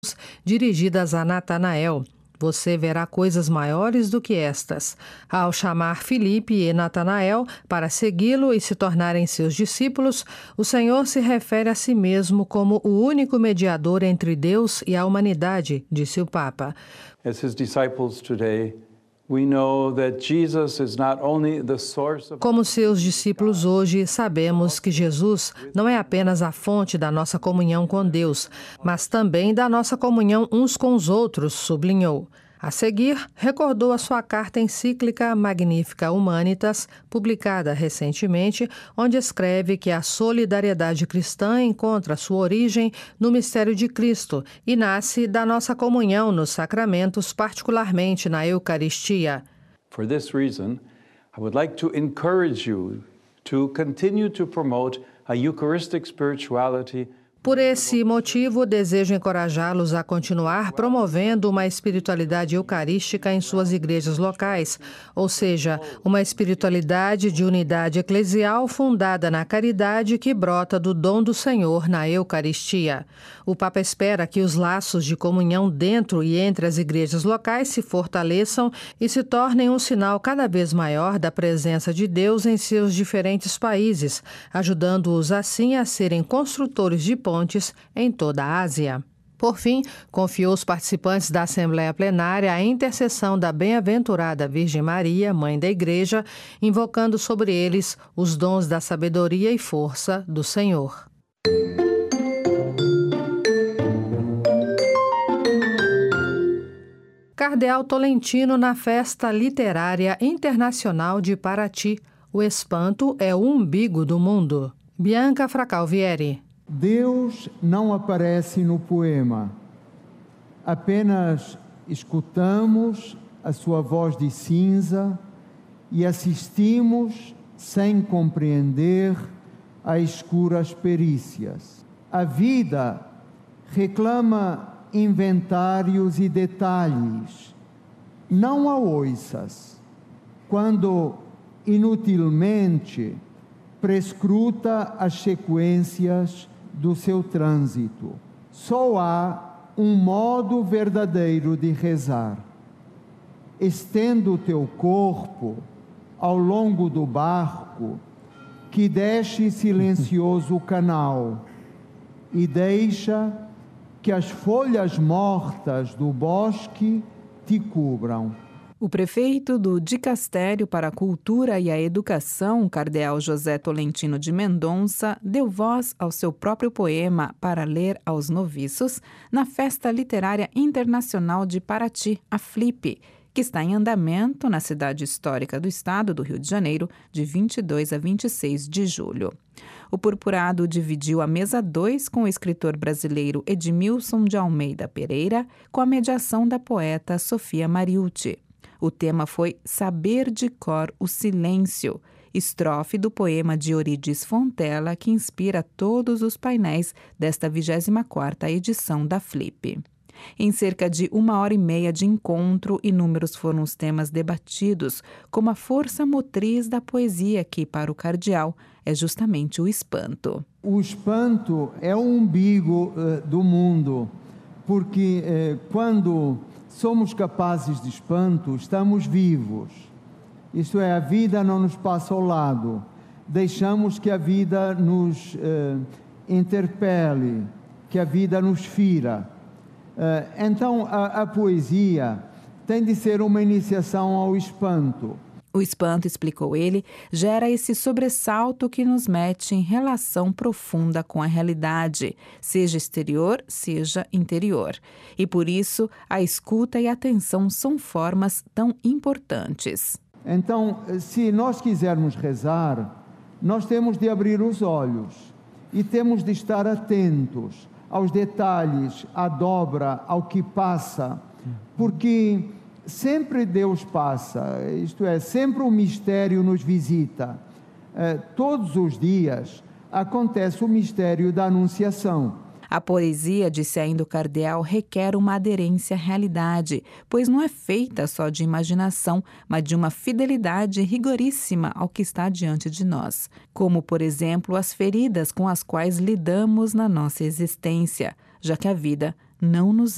dirigidas a Natanael. Você verá coisas maiores do que estas. Ao chamar Filipe e Natanael para segui-lo e se tornarem seus discípulos, o Senhor se refere a si mesmo como o único mediador entre Deus e a humanidade, disse o Papa. As his disciples today, we know that Jesus is not only the source of... Como seus discípulos hoje, sabemos que Jesus não é apenas a fonte da nossa comunhão com Deus, mas também da nossa comunhão uns com os outros, sublinhou. A seguir, recordou a sua carta encíclica Magnificat Humanitas, publicada recentemente, onde escreve que a solidariedade cristã encontra sua origem no mistério de Cristo e nasce da nossa comunhão nos sacramentos, particularmente na Eucaristia. For this reason, I would like to encourage you to continue to promote a Eucharistic spirituality. Por esse motivo, desejo encorajá-los a continuar promovendo uma espiritualidade eucarística em suas igrejas locais, ou seja, uma espiritualidade de unidade eclesial fundada na caridade que brota do dom do Senhor na Eucaristia. O Papa espera que os laços de comunhão dentro e entre as igrejas locais se fortaleçam e se tornem um sinal cada vez maior da presença de Deus em seus diferentes países, ajudando-os assim a serem construtores de pontes em toda a Ásia. Por fim, confiou os participantes da Assembleia Plenária a intercessão da bem-aventurada Virgem Maria, Mãe da Igreja, invocando sobre eles os dons da sabedoria e força do Senhor. Cardeal Tolentino na Festa Literária Internacional de Paraty. O espanto é o umbigo do mundo. Bianca Fracalvieri. Deus não aparece no poema. Apenas escutamos a sua voz de cinza e assistimos, sem compreender, a escuras perícias. A vida reclama inventários e detalhes, não a oiças, quando inutilmente prescruta as sequências do seu trânsito. Só há um modo verdadeiro de rezar. Estenda o teu corpo ao longo do barco que desce silencioso o canal e deixa que as folhas mortas do bosque te cubram. O prefeito do Dicastério para a Cultura e a Educação, cardeal José Tolentino de Mendonça, deu voz ao seu próprio poema para ler aos noviços na Festa Literária Internacional de Paraty, a FLIP, que está em andamento na cidade histórica do estado do Rio de Janeiro, de 22 a 26 de julho. O Purpurado dividiu a mesa 2 com o escritor brasileiro Edmilson de Almeida Pereira, com a mediação da poeta Sofia Mariucci. O tema foi Saber de Cor o Silêncio, estrofe do poema de Eurídice Fontella, que inspira todos os painéis desta 24ª edição da FLIP. Em cerca de 1h30 de encontro, inúmeros foram os temas debatidos, como a força motriz da poesia, que, para o cardeal, é justamente o espanto. O espanto é o umbigo do mundo, porque quando somos capazes de espanto, estamos vivos. Isto é, a vida não nos passa ao lado. Deixamos que a vida nos interpele, que a vida nos fira. Então, a poesia tem de ser uma iniciação ao espanto. O espanto, explicou ele, gera esse sobressalto que nos mete em relação profunda com a realidade, seja exterior, seja interior. E por isso, a escuta e a atenção são formas tão importantes. Então, se nós quisermos rezar, nós temos de abrir os olhos e temos de estar atentos aos detalhes, à dobra, ao que passa, porque sempre Deus passa, isto é, sempre o mistério nos visita. Todos os dias acontece o mistério da Anunciação. A poesia, disse ainda o cardeal, requer uma aderência à realidade, pois não é feita só de imaginação, mas de uma fidelidade rigoríssima ao que está diante de nós, como, por exemplo, as feridas com as quais lidamos na nossa existência, já que a vida não nos